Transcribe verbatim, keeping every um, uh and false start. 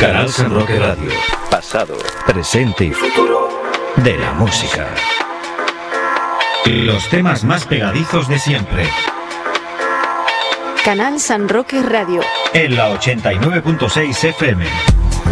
Canal San Roque Radio. Pasado, presente y futuro de la música. Los temas más pegadizos de siempre. Canal San Roque Radio. En la ochenta y nueve punto seis F M.